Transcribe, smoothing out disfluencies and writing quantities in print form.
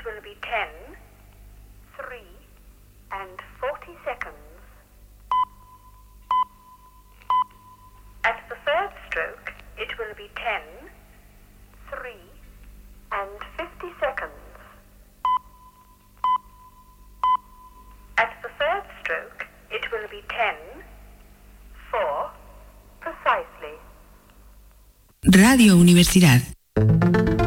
will be 10, 3, and 40 seconds. At the third stroke, it will be 10, 3, and 50 seconds. At the third stroke, it will be 10, 4, precisely. Radio Universidad.